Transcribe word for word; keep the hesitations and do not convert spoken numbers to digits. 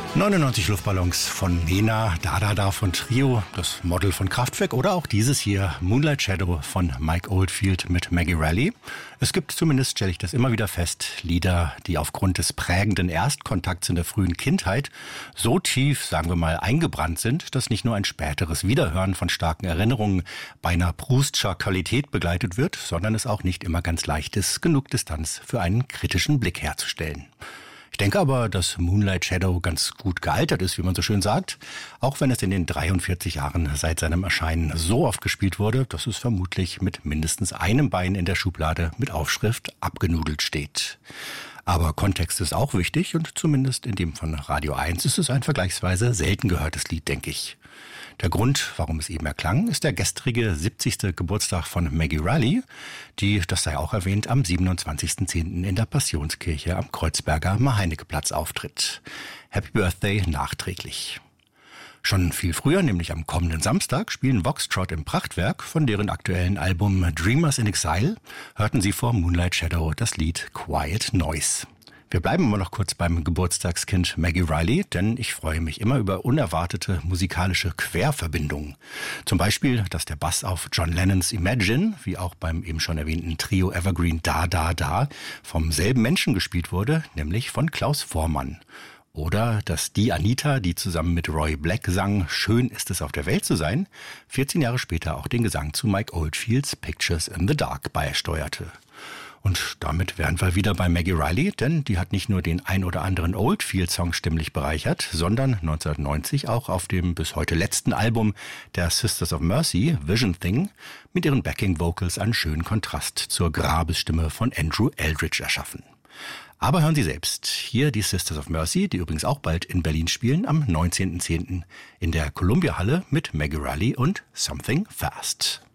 neunundneunzig Luftballons von Nena, Da Da Da von Trio, das Model von Kraftwerk oder auch dieses hier, Moonlight Shadow von Mike Oldfield mit Maggie Reilly. Es gibt zumindest, stelle ich das immer wieder fest, Lieder, die aufgrund des prägenden Erstkontakts in der frühen Kindheit so tief, sagen wir mal, eingebrannt sind, dass nicht nur ein späteres Wiederhören von starken Erinnerungen beinahe Proustscher Qualität begleitet wird, sondern es auch nicht immer ganz leicht ist, genug Distanz für einen kritischen Blick herzustellen. Ich denke aber, dass Moonlight Shadow ganz gut gealtert ist, wie man so schön sagt. Auch wenn es in den dreiundvierzig Jahren seit seinem Erscheinen so oft gespielt wurde, dass es vermutlich mit mindestens einem Bein in der Schublade mit Aufschrift abgenudelt steht. Aber Kontext ist auch wichtig und zumindest in dem von Radio eins ist es ein vergleichsweise selten gehörtes Lied, denke ich. Der Grund, warum es eben erklang, ist der gestrige siebzigste Geburtstag von Maggie Reilly, die, das sei auch erwähnt, am siebenundzwanzigsten zehnten in der Passionskirche am Kreuzberger Maheinecke-Platz auftritt. Happy Birthday nachträglich. Schon viel früher, nämlich am kommenden Samstag, spielen Voxtrot im Prachtwerk. Von deren aktuellen Album Dreamers in Exile hörten sie vor Moonlight Shadow das Lied Quiet Noise. Wir bleiben aber noch kurz beim Geburtstagskind Maggie Reilly, denn ich freue mich immer über unerwartete musikalische Querverbindungen. Zum Beispiel, dass der Bass auf John Lennons Imagine, wie auch beim eben schon erwähnten Trio Evergreen Da Da Da, vom selben Menschen gespielt wurde, nämlich von Klaus Voormann. Oder dass die Anita, die zusammen mit Roy Black sang, Schön ist es auf der Welt zu sein, vierzehn Jahre später auch den Gesang zu Mike Oldfields Pictures in the Dark beisteuerte. Und damit wären wir wieder bei Maggie Reilly, denn die hat nicht nur den ein oder anderen Oldfield-Song stimmlich bereichert, sondern neunzehnhundertneunzig auch auf dem bis heute letzten Album der Sisters of Mercy, Vision Thing, mit ihren Backing-Vocals einen schönen Kontrast zur Grabesstimme von Andrew Eldridge erschaffen. Aber hören Sie selbst, hier die Sisters of Mercy, die übrigens auch bald in Berlin spielen, am neunzehnten zehnten in der Columbia Halle mit Maggie Reilly und Something Fast.